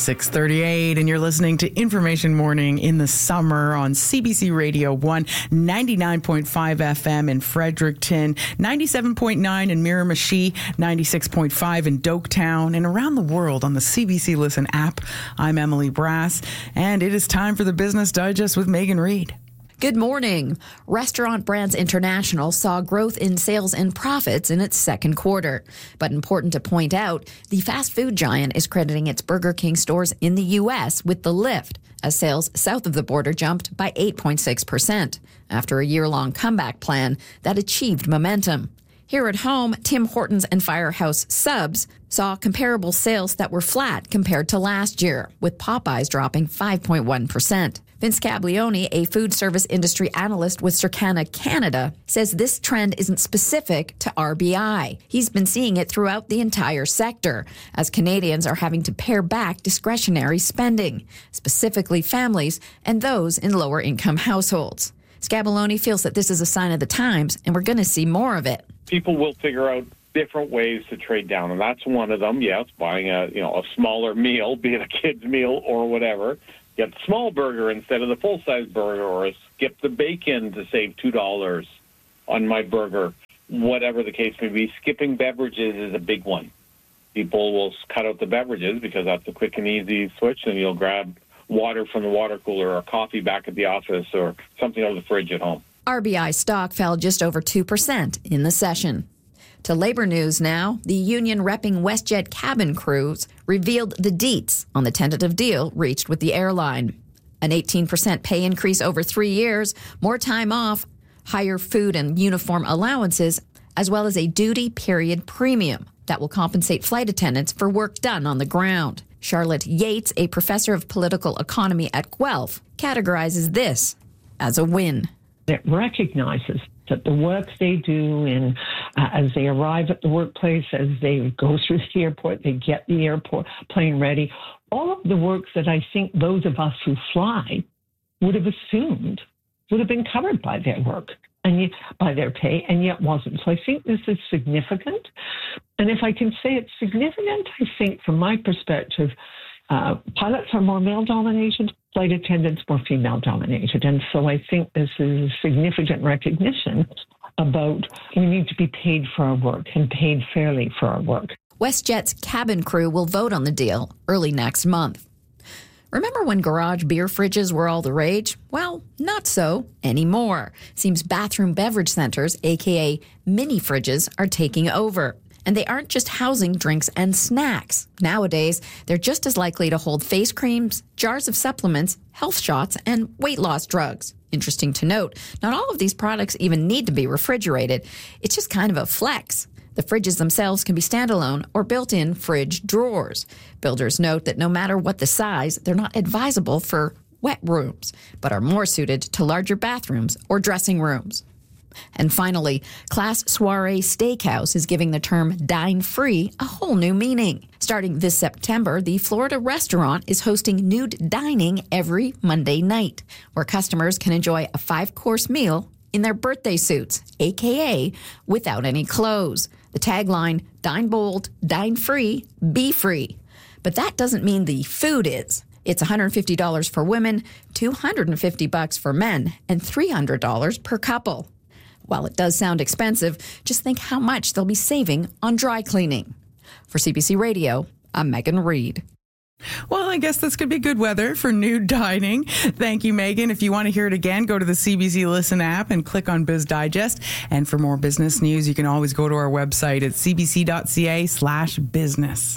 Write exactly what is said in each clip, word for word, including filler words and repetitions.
six thirty-eight, and you're listening to Information Morning in the summer on C B C Radio one, ninety-nine point five F M in Fredericton, ninety-seven point nine in Miramichi, ninety-six point five in Doketown, and around the world on the C B C Listen app. I'm Emily Brass, and it is time for the Business Digest with Megan Reid. Good morning. Restaurant Brands International saw growth in sales and profits in its second quarter. But important to point out, the fast food giant is crediting its Burger King stores in the U S with the lift, as sales south of the border jumped by eight point six percent after a year-long comeback plan that achieved momentum. Here at home, Tim Hortons and Firehouse Subs saw comparable sales that were flat compared to last year, with Popeyes dropping five point one percent. Vince Caglione, a food service industry analyst with Circana Canada, says this trend isn't specific to R B I. He's been seeing it throughout the entire sector, as Canadians are having to pare back discretionary spending, specifically families and those in lower-income households. Scaboloni feels that this is a sign of the times, and we're going to see more of it. People will figure out different ways to trade down, and that's one of them. Yes, buying a you know a smaller meal, be it a kid's meal or whatever. Get the small burger instead of the full-size burger, or skip the bacon to save two dollars on my burger. Whatever the case may be, skipping beverages is a big one. People will cut out the beverages because that's a quick and easy switch, and you'll grab water from the water cooler or coffee back at the office or something out of the fridge at home. R B I stock fell just over two percent in the session. To labor news now, the union repping WestJet cabin crews revealed the deets on the tentative deal reached with the airline. An eighteen percent pay increase over three years, more time off, higher food and uniform allowances, as well as a duty period premium that will compensate flight attendants for work done on the ground. Charlotte Yates, a professor of political economy at Guelph, categorizes this as a win. It recognizes that the work they do in, uh, as they arrive at the workplace, as they go through the airport, they get the airport plane ready, all of the work that I think those of us who fly would have assumed would have been covered by their work and yet, by their pay, and yet wasn't. So I think this is significant. And if I can say it's significant, I think from my perspective, uh, pilots are more male-dominated, flight attendants more female-dominated. And so I think this is significant recognition about we need to be paid for our work and paid fairly for our work. WestJet's cabin crew will vote on the deal early next month. Remember when garage beer fridges were all the rage? Well, not so anymore. Seems bathroom beverage centers, aka mini fridges, are taking over. And they aren't just housing drinks and snacks. Nowadays, they're just as likely to hold face creams, jars of supplements, health shots, and weight loss drugs. Interesting to note, not all of these products even need to be refrigerated. It's just kind of a flex. The fridges themselves can be standalone or built-in fridge drawers. Builders note that no matter what the size, they're not advisable for wet rooms, but are more suited to larger bathrooms or dressing rooms. And finally, Class Soiree Steakhouse is giving the term dine free a whole new meaning. Starting this September, the Florida restaurant is hosting nude dining every Monday night, where customers can enjoy a five-course meal in their birthday suits, aka without any clothes. The tagline, dine bold, dine free, be free. But that doesn't mean the food is. It's one hundred fifty dollars for women, two hundred fifty dollars for men, and three hundred dollars per couple. While it does sound expensive, just think how much they'll be saving on dry cleaning. For C B C Radio, I'm Megan Reid. Well, I guess this could be good weather for nude dining. Thank you, Megan. If you want to hear it again, go to the C B C Listen app and click on Biz Digest. And for more business news, you can always go to our website at cbc.ca slash business.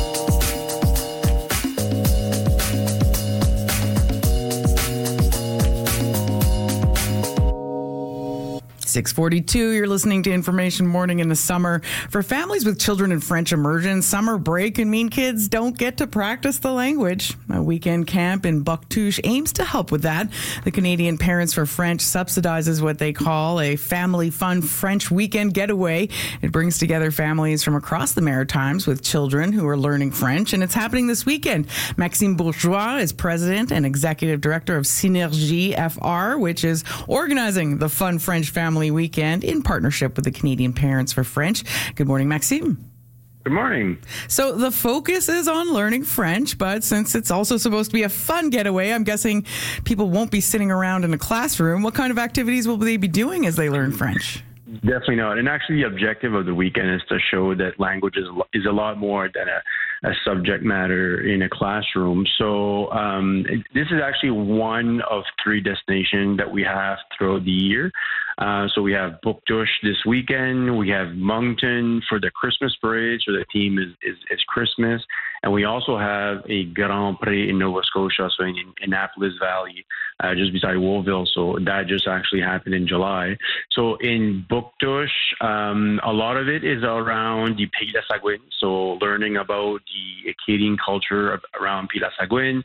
six forty-two, you're listening to Information Morning in the summer. For families with children in French immersion, summer break can mean kids don't get to practice the language. A weekend camp in Bouctouche aims to help with that. The Canadian Parents for French subsidizes what they call a family fun French weekend getaway. It brings together families from across the Maritimes with children who are learning French, and it's happening this weekend. Maxime Bourgeois is president and executive director of Synergie F R, which is organizing the Fun French Family Weekend in partnership with the Canadian Parents for French. Good morning, Maxime. Good morning. So the focus is on learning French, but since it's also supposed to be a fun getaway, I'm guessing people won't be sitting around in a classroom. What kind of activities will they be doing as they learn French? Definitely not. And actually, the objective of the weekend is to show that language is, is a lot more than a, a subject matter in a classroom. So um, this is actually one of three destinations that we have throughout the year. Uh, so we have Bouctouche this weekend. We have Moncton for the Christmas parade. So the theme is, is, is Christmas. And we also have a Grand Prix in Nova Scotia, so in Annapolis Valley, uh, just beside Wolville. So that just actually happened in July. So in Bouctouche, um, a lot of it is around the Pays de Sagouine, so learning about the Acadian culture around Pays de Sagouine.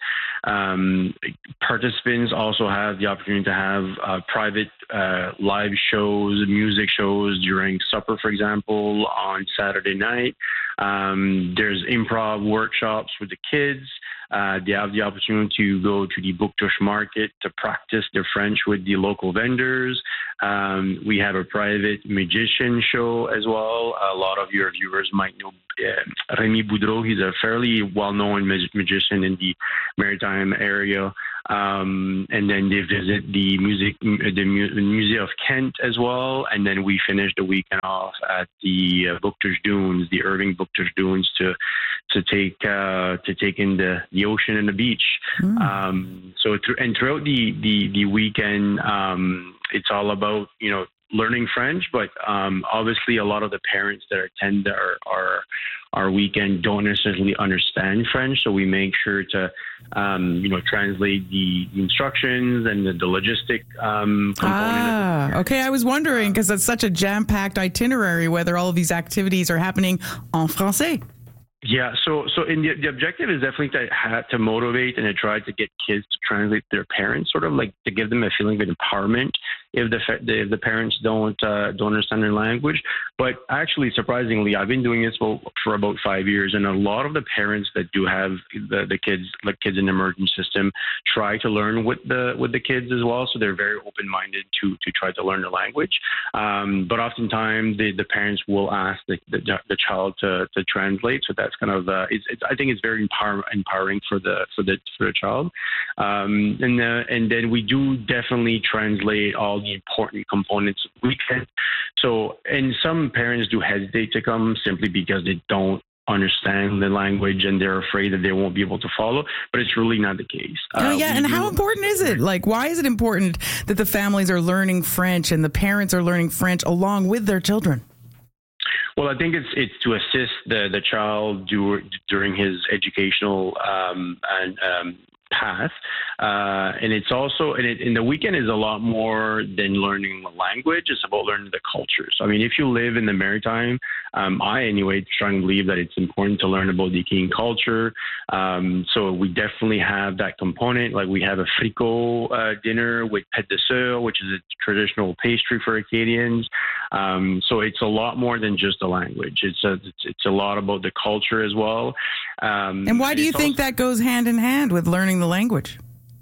Um, participants also have the opportunity to have uh, private uh, live shows, music shows during supper, for example, on Saturday night. Um, there's improv workshops with the kids. Uh, they have the opportunity to go to the Bouctouche market to practice their French with the local vendors. Um, we have a private magician show as well. A lot of your viewers might know uh, Remy Boudreau. He's a fairly well-known mag- magician in the maritime area. Um, and then they visit the music, the Mu- Museum of Kent as well. And then we finish the weekend off at the uh, Bouctouche Dunes, the Irving Bouctouche Dunes, to to take uh, to take in the, the ocean and the beach. Mm. Um, so th- and throughout the the the weekend, um, it's all about you know learning French, but um, obviously a lot of the parents that attend our, our our weekend don't necessarily understand French, so we make sure to um, you know translate the instructions and the, the logistic um, component. Ah, okay. I was wondering because it's such a jam-packed itinerary whether all of these activities are happening en français. Yeah, so so in the, the objective is definitely to have to motivate and to try to get kids to translate their parents, sort of like to give them a feeling of empowerment if the if the parents don't uh, don't understand their language. But actually, surprisingly, I've been doing this for, for about five years, and a lot of the parents that do have the, the kids, like kids in the emergent system, try to learn with the with the kids as well. So they're very open minded to to try to learn the language. Um, but oftentimes, the, the parents will ask the, the the child to to translate. So that's kind of uh, it's, it's I think it's very empower, empowering for the for the for the child. Um, and uh, and then we do definitely translate all the important components of the weekend. So and some parents do hesitate to come simply because they don't understand the language and they're afraid that they won't be able to follow, but it's really not the case. Oh, uh, yeah. And do, how important is it? Like, why is it important that the families are learning French and the parents are learning French along with their children? Well, I think it's it's to assist the, the child do, during his educational um, and um, path. Uh, and it's also, and, it, and the weekend is a lot more than learning the language. It's about learning the culture. So, I mean, if you live in the maritime, um, I anyway strongly believe that it's important to learn about the Acadian culture. Um, so we definitely have that component. Like we have a fricot uh, dinner with pâte de sœur, which is a traditional pastry for Acadians. Um, so it's a lot more than just the language. It's a, it's, it's a lot about the culture as well. Um, and why do you think also, that goes hand in hand with learning the language?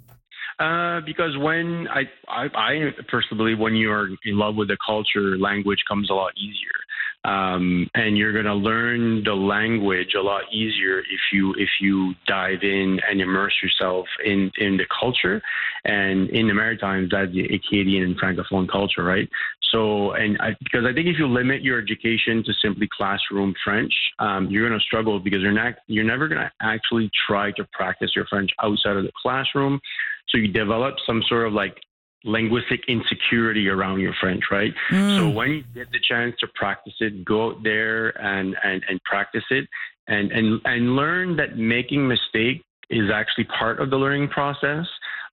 Uh, because when I, I, I personally believe when you are in love with the culture, language comes a lot easier. Um, and you're going to learn the language a lot easier if you if you dive in and immerse yourself in, in the culture. And in the Maritimes, that's the Acadian and Francophone culture, right? So, and I, because I think if you limit your education to simply classroom French, um, you're going to struggle because you're not you're never going to actually try to practice your French outside of the classroom. So you develop some sort of like linguistic insecurity around your French, right? Mm. So when you get the chance to practice it, go out there and, and, and practice it and, and, and learn that making mistakes is actually part of the learning process.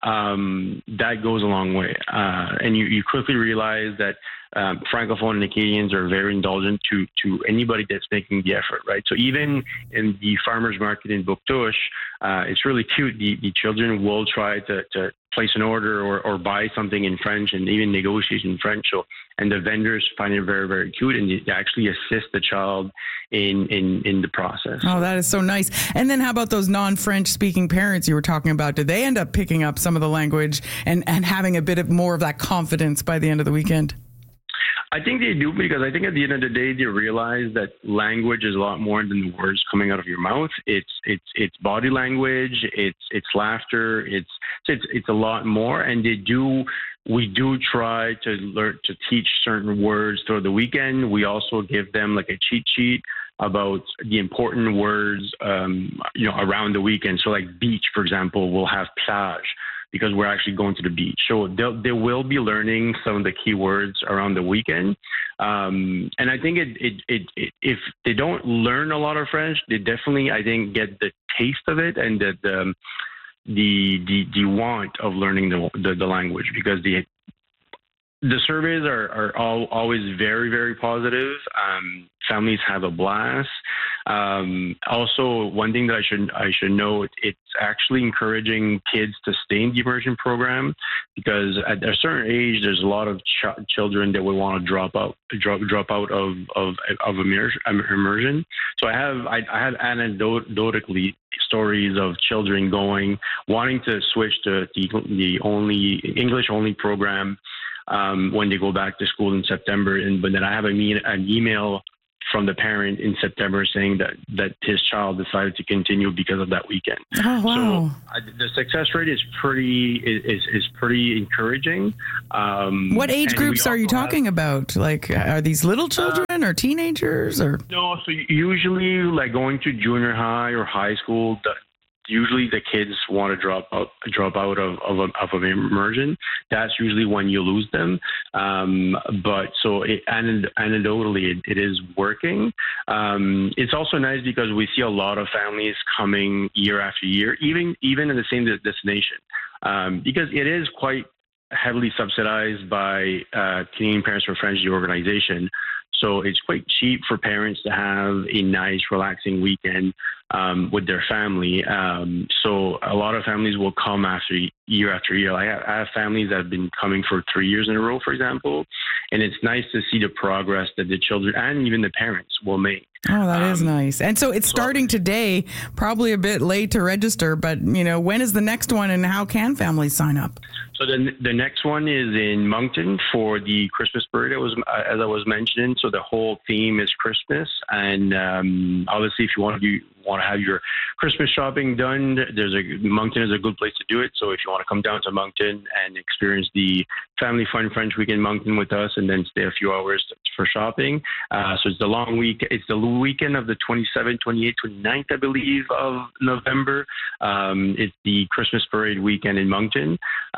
Um, that goes a long way. Uh, and you, you quickly realize that um, Francophone and Acadians are very indulgent to, to anybody that's making the effort, right? So even in the farmers market in Bouctouche, uh, it's really cute. The, the children will try to, to place an order or, or buy something in French and even negotiate in French. So, and the vendors find it very, very cute, and they actually assist the child in, in, in the process. Oh, that is so nice. And then how about those non-French speaking parents you were talking about? Did they end up picking up some of the language and, and having a bit of more of that confidence by the end of the weekend? I think they do, because I think at the end of the day they realize that language is a lot more than the words coming out of your mouth. It's it's it's body language, it's it's laughter, it's it's it's a lot more. And they do we do try to learn to teach certain words throughout the weekend. We also give them like a cheat sheet about the important words, um, you know, around the weekend. So like beach, for example, we'll have plage, because we're actually going to the beach. So they will be learning some of the key words around the weekend. Um, and I think it, it, it, it, if they don't learn a lot of French, they definitely, I think, get the taste of it and the the the, the, the want of learning the, the, the language, because the the surveys are, are all, always very, very positive. Um, families have a blast. Um, also, one thing that I should I should note, it's actually encouraging kids to stay in the immersion program, because at a certain age, there's a lot of ch- children that would want to drop out drop drop out of of, of immersion. So I have I, I have anecdotally stories of children going wanting to switch to the, the only English only program um, when they go back to school in September, and but then I have a me- an email from the parent in September saying that, that his child decided to continue because of that weekend. Oh, wow. So uh, the success rate is pretty is is pretty encouraging. Um, what age groups are you talking have, about? Like, are these little children uh, or teenagers or? No, so usually like going to junior high or high school, the, usually the kids want to drop out drop out of of, of an immersion. That's usually when you lose them. Um, but so it, anecdotally, it, it is working. Um, it's also nice because we see a lot of families coming year after year, even even in the same destination, um, because it is quite heavily subsidized by uh, Canadian Parents for French, the organization. So it's quite cheap for parents to have a nice, relaxing weekend um, with their family. Um, so a lot of families will come after year after year. I have, I have families that have been coming for three years in a row, for example, and it's nice to see the progress that the children and even the parents will make. Oh, that um, is nice. And so it's so, starting today, probably a bit late to register, but, you know, when is the next one and how can families sign up? So the the next one is in Moncton for the Christmas parade, was, as I was mentioning. So the whole theme is Christmas. And um, obviously, if you want to do, want to have your Christmas shopping done, there's a Moncton is a good place to do it. So if you want to come down to Moncton and experience the Family Fun French Week in Moncton with us and then stay a few hours for shopping. Uh, so it's the long week. It's the weekend of the twenty-seventh, twenty-eighth, twenty-ninth, I believe, of November. Um, it's the Christmas parade weekend in Moncton.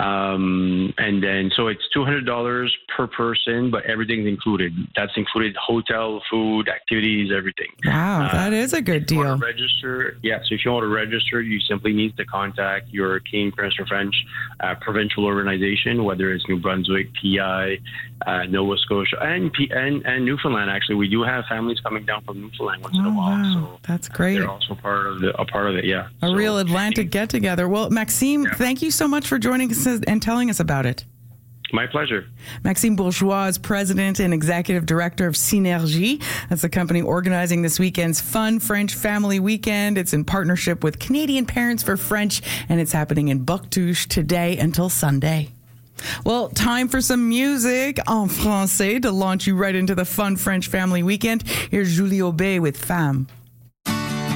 Um, and then, so it's two hundred dollars per person, but everything's included. That's included hotel, food, activities, everything. Wow, that uh, is a good deal. Register, yeah. So if you want to register, you simply need to contact your Canadian Parents for French uh, provincial organization, whether it's New Brunswick, P I, uh, Nova Scotia, and, P- and and Newfoundland. Actually, we do have families coming down from Newfoundland once oh, in a while. Wow. So that's great. They're also part of the a part of it. Yeah, a so, real Atlantic get together. Well, Maxime, yeah. thank you so much for joining us and telling us about it. My pleasure. Maxime Bourgeois is president and executive director of Synergie. That's the company organizing this weekend's Fun French Family Weekend. It's in partnership with Canadian Parents for French, and it's happening in Bouctouche today until Sunday. Well, time for some music en français to launch you right into the Fun French Family Weekend. Here's Julie Aubé with Femme.